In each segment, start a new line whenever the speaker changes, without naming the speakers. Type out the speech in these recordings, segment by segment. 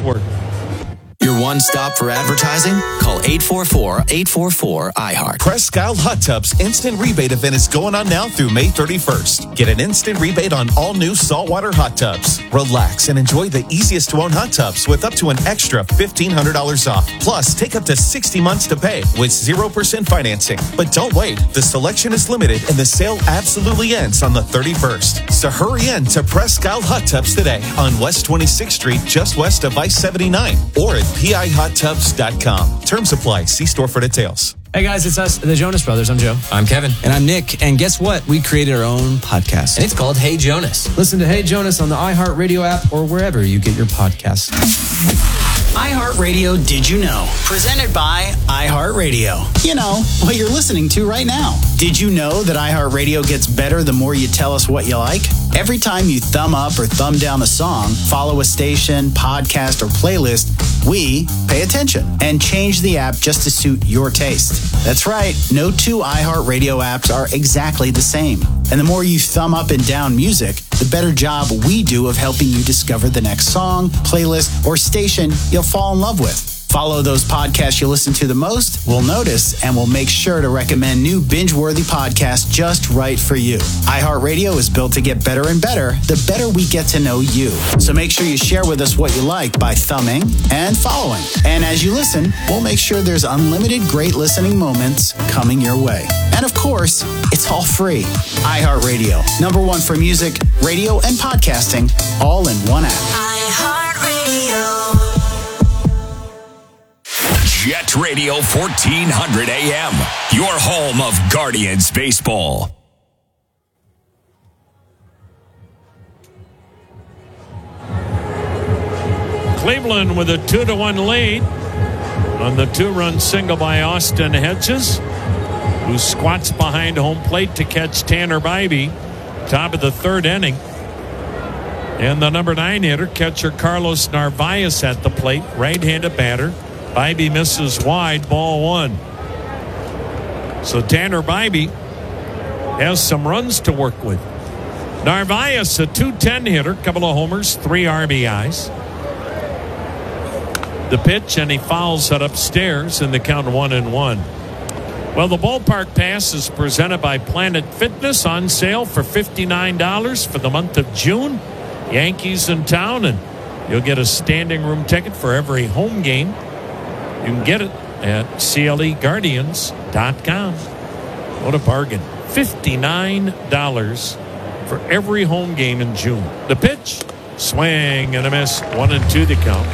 Network.
Your one stop for advertising? Call 844-844-iHeart.
Presque Isle Hot Tubs Instant Rebate Event is going on now through May 31st. Get an instant rebate on all new saltwater hot tubs. Relax and enjoy the easiest to own hot tubs with up to an extra $1,500 off. Plus, take up to 60 months to pay with 0% financing. But don't wait. The selection is limited and the sale absolutely ends on the 31st. So hurry in to Presque Isle Hot Tubs today on West 26th Street, just west of I-79, or at PIHotTubs.com. Terms apply. See store for details.
Hey guys, it's us, the Jonas Brothers. I'm Joe.
I'm Kevin.
And I'm Nick. And guess what? We created our own podcast.
And it's called Hey Jonas.
Listen to Hey Jonas on the iHeartRadio app or wherever you get your podcasts.
iHeartRadio Did You Know? Presented by iHeartRadio. You know, what you're listening to right now. Did you know that iHeartRadio gets better the more you tell us what you like? Every time you thumb up or thumb down a song, follow a station, podcast, or playlist, we pay attention and change the app just to suit your taste. That's right, no two iHeartRadio apps are exactly the same. And the more you thumb up and down music, the better job we do of helping you discover the next song, playlist, or station you'll fall in love with. Follow those podcasts you listen to the most, we'll notice, and we'll make sure to recommend new binge-worthy podcasts just right for you. iHeartRadio is built to get better and better the better we get to know you. So make sure you share with us what you like by thumbing and following. And as you listen, we'll make sure there's unlimited great listening moments coming your way. And of course, it's all free. iHeartRadio, #1 for music, radio, and podcasting, all in one app.
iHeartRadio.
Jet Radio 1400 AM, your home of Guardians baseball.
Cleveland with a 2-1 lead on the 2-run single by Austin Hedges, who squats behind home plate to catch Tanner Bybee, top of the third inning. And the number 9 hitter, catcher Carlos Narvaez at the plate, right-handed batter. Bybee misses wide, ball 1. So Tanner Bybee has some runs to work with. Narvaez, a .210 hitter, couple of homers, 3 RBIs. The pitch, and he fouls it upstairs, and the count 1-1. Well, the ballpark pass is presented by Planet Fitness, on sale for $59 for the month of June. Yankees in town, and you'll get a standing room ticket for every home game. You can get it at CLEGuardians.com. What a bargain. $59 for every home game in June. The pitch, swing and a miss. 1-2 the count.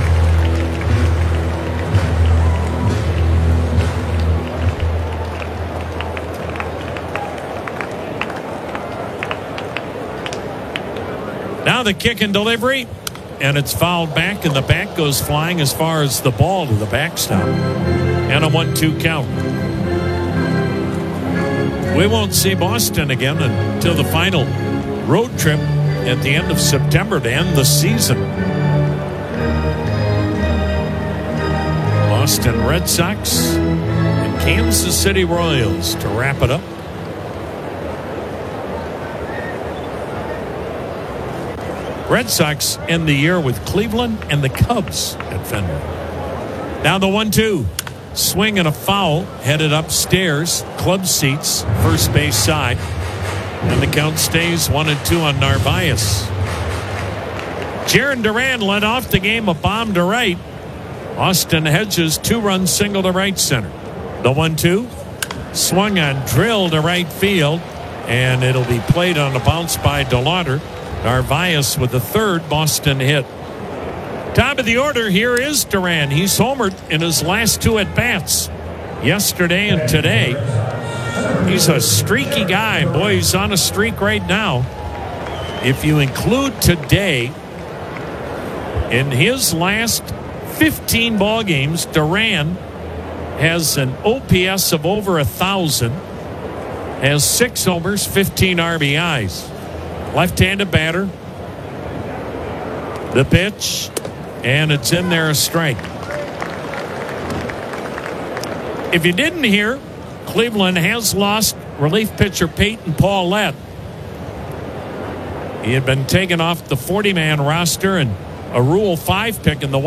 Now the kick and delivery. And it's fouled back, and the bat goes flying as far as the ball to the backstop. And a 1-2 count. We won't see Boston again until the final road trip at the end of September to end the season. Boston Red Sox and Kansas City Royals to wrap it up. Red Sox end the year with Cleveland and the Cubs at Fenway. Now the 1-2. Swing and a foul headed upstairs. Club seats, first base side. And the count stays 1-2 on Narvaez. Jarren Duran led off the game, a bomb to right. Austin Hedges, 2-run single to right center. The 1-2. Swung on, drill to right field. And it'll be played on a bounce by DeLauder. Narvaez with the third Boston hit. Top of the order, here is Duran. He's homered in his last 2 at-bats, yesterday and today. He's a streaky guy. Boy, he's on a streak right now. If you include today, in his last 15 ball games, Duran has an OPS of over 1,000, has 6 homers, 15 RBIs. Left-handed batter. The pitch, and it's in there, a strike. If you didn't hear, Cleveland has lost relief pitcher Peyton Paulette. He had been taken off the 40-man roster and a Rule 5 pick in the